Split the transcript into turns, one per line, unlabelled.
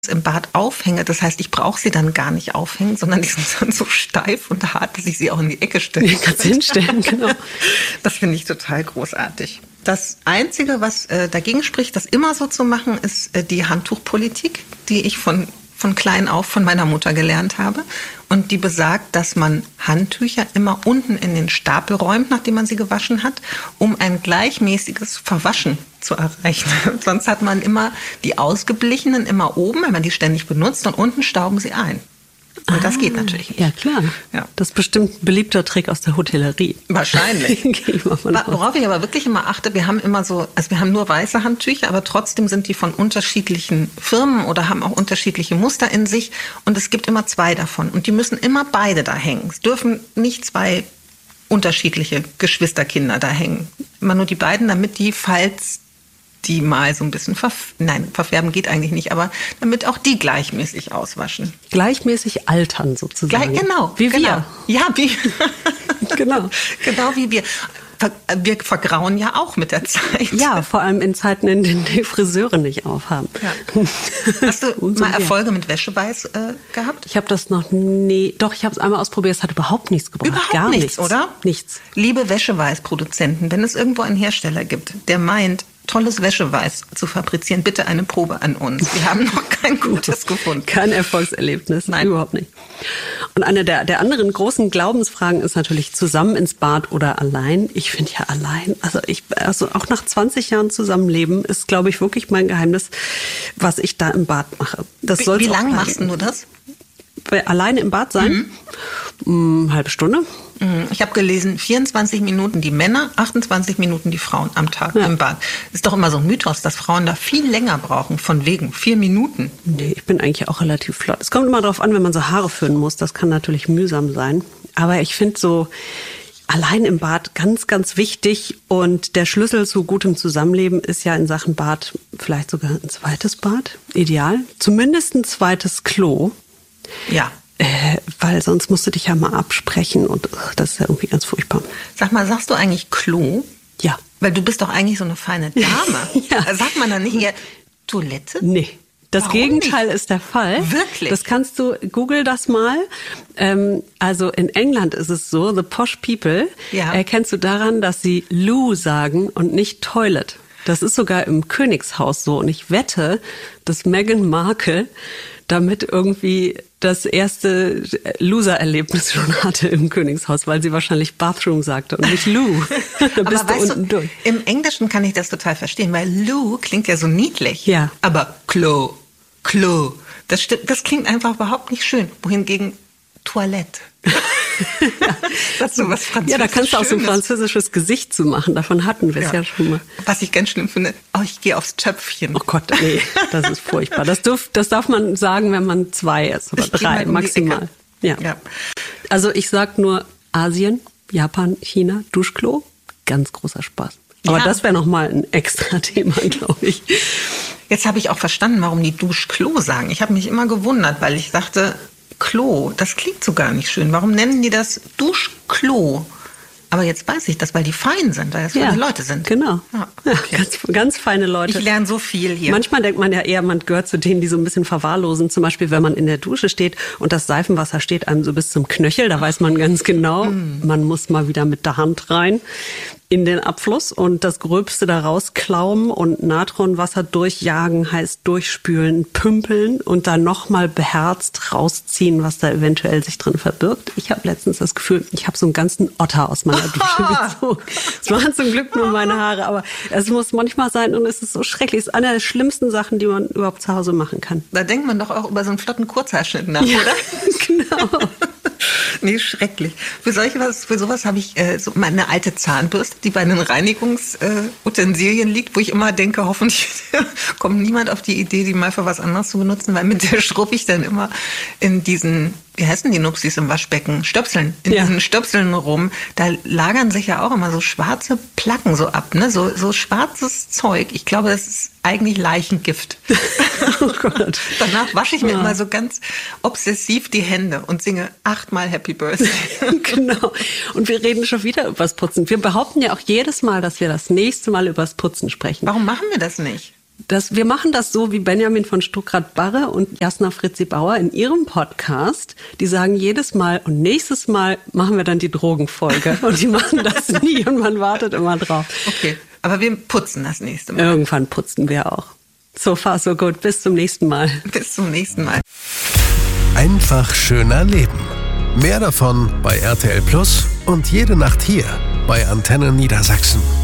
im Bad aufhänge. Das heißt, ich brauche sie dann gar nicht aufhängen, sondern die sind dann so steif und hart, dass ich sie auch in die Ecke stellen kann.
Kannst hinstellen, genau.
Das finde ich total großartig. Das Einzige, was dagegen spricht, das immer so zu machen, ist die Handtuchpolitik, die ich von klein auf von meiner Mutter gelernt habe. Und die besagt, dass man Handtücher immer unten in den Stapel räumt, nachdem man sie gewaschen hat, um ein gleichmäßiges Verwaschen zu erreichen. Sonst hat man immer die ausgeblichenen immer oben, wenn man die ständig benutzt, und unten stauben sie ein. Und das geht natürlich nicht.
Ja, klar.
Ja.
Das ist bestimmt ein beliebter Trick aus der Hotellerie.
Wahrscheinlich. Worauf ich aber wirklich immer achte, wir haben nur weiße Handtücher, aber trotzdem sind die von unterschiedlichen Firmen oder haben auch unterschiedliche Muster in sich. Und es gibt immer 2 davon. Und die müssen immer beide da hängen. Es dürfen nicht 2 unterschiedliche Geschwisterkinder da hängen. Immer nur die beiden, damit die, falls die mal so ein bisschen verfärben geht eigentlich nicht, aber damit auch die gleichmäßig auswaschen.
Gleichmäßig altern sozusagen.
Genau.
Wie
genau.
wir.
Ja, wie
Genau.
Genau wie wir. Wir vergrauen ja auch mit der Zeit.
Ja, vor allem in Zeiten, in denen die Friseure nicht aufhaben.
Ja. Hast du mal Erfolge mit Wäscheweiß gehabt?
Ich habe das noch nie. Doch, ich habe es einmal ausprobiert. Es hat überhaupt nichts gebracht.
Überhaupt
Gar
nichts, oder?
Nichts.
Liebe Wäscheweißproduzenten, wenn es irgendwo einen Hersteller gibt, der meint, tolles Wäscheweiß zu fabrizieren, bitte eine Probe an uns. Wir haben noch kein gutes gefunden.
Kein Erfolgserlebnis,
Nein.
Überhaupt nicht. Und eine der anderen großen Glaubensfragen ist natürlich zusammen ins Bad oder allein. Ich finde ja allein, also auch nach 20 Jahren Zusammenleben ist, glaube ich, wirklich mein Geheimnis, was ich da im Bad mache.
Wie lange machst du das?
Alleine im Bad sein? Halbe Stunde.
Ich habe gelesen, 24 Minuten die Männer, 28 Minuten die Frauen am Tag im Bad. Ist doch immer so ein Mythos, dass Frauen da viel länger brauchen, von wegen 4 Minuten.
Nee, ich bin eigentlich auch relativ flott. Es kommt immer darauf an, wenn man so Haare föhnen muss. Das kann natürlich mühsam sein. Aber ich finde so allein im Bad ganz, ganz wichtig. Und der Schlüssel zu gutem Zusammenleben ist ja in Sachen Bad vielleicht sogar ein zweites Bad. Ideal. Zumindest ein zweites Klo.
Ja.
Weil sonst musst du dich ja mal absprechen und das ist ja irgendwie ganz furchtbar.
Sag mal, sagst du eigentlich Klo?
Ja.
Weil du bist doch eigentlich so eine feine Dame.
Ja.
Sagt man dann nicht eher Toilette?
Nee. Das
Warum
Gegenteil
nicht?
ist der Fall.
Wirklich?
Das kannst du, google das mal. Also in England ist es so, the posh people erkennst du daran, dass sie Loo sagen und nicht Toilet. Das ist sogar im Königshaus so. Und ich wette, dass Meghan Markle damit irgendwie das erste Loser-Erlebnis schon hatte im Königshaus, weil sie wahrscheinlich Bathroom sagte und nicht Loo. Da bist
aber
du unten durch.
Im Englischen kann ich das total verstehen, weil Loo klingt ja so niedlich.
Ja.
Aber Klo, das klingt einfach überhaupt nicht schön. Wohingegen Toilette. Das ist so was Französisches.
Ja, da kannst du auch so ein französisches Gesicht zu machen. Davon hatten wir es ja schon mal.
Was ich ganz schlimm finde, ich gehe aufs Töpfchen.
Oh Gott, nee, das ist furchtbar. Das darf man sagen, wenn man 2 ist oder 3 maximal. Ja. Also ich sag nur Asien, Japan, China, Duschklo, ganz großer Spaß. Aber das wäre nochmal ein extra Thema, glaube ich.
Jetzt habe ich auch verstanden, warum die Duschklo sagen. Ich habe mich immer gewundert, weil ich dachte, Klo, das klingt so gar nicht schön. Warum nennen die das Duschklo? Aber jetzt weiß ich das, weil die fein sind, weil das feine Leute sind.
Genau.
Ja, okay.
Ganz, ganz feine Leute.
Ich lerne so viel hier.
Manchmal denkt man ja eher, man gehört zu denen, die so ein bisschen verwahrlosen. Zum Beispiel, wenn man in der Dusche steht und das Seifenwasser steht einem so bis zum Knöchel, da weiß man ganz genau, man muss mal wieder mit der Hand rein in den Abfluss und das Gröbste da rausklauben und Natronwasser durchjagen, heißt durchspülen, pümpeln und dann nochmal beherzt rausziehen, was da eventuell sich drin verbirgt. Ich habe letztens das Gefühl, ich habe so einen ganzen Otter aus meiner Dusche gezogen. Es waren zum Glück nur meine Haare, aber es muss manchmal sein und es ist so schrecklich. Es ist eine der schlimmsten Sachen, die man überhaupt zu Hause machen kann.
Da denkt man doch auch über so einen flotten Kurzhaarschnitt nach, oder?
Genau.
Nee, schrecklich. Für sowas habe ich so meine alte Zahnbürste, die bei den Reinigungsutensilien liegt, wo ich immer denke, hoffentlich kommt niemand auf die Idee, die mal für was anderes zu benutzen, weil mit der schrubbe ich dann immer in diesen, wie heißen die Nupsis im Waschbecken? Stöpseln. In diesen Stöpseln rum. Da lagern sich ja auch immer so schwarze Placken so ab, ne? So schwarzes Zeug. Ich glaube, das ist eigentlich Leichengift.
Oh Gott.
Danach wasche ich mir immer so ganz obsessiv die Hände und singe 8-mal Happy Birthday.
Genau. Und wir reden schon wieder übers Putzen. Wir behaupten ja auch jedes Mal, dass wir das nächste Mal übers Putzen sprechen.
Warum machen wir das nicht?
Wir machen das so wie Benjamin von Stuckrad-Barre und Jasna Fritzi-Bauer in ihrem Podcast. Die sagen jedes Mal und nächstes Mal machen wir dann die Drogenfolge. Und die machen das nie und man wartet immer drauf.
Okay, aber wir putzen das nächste Mal.
Irgendwann putzen wir auch. So far, so gut. Bis zum nächsten Mal.
Bis zum nächsten Mal.
Einfach schöner Leben. Mehr davon bei RTL Plus und jede Nacht hier bei Antenne Niedersachsen.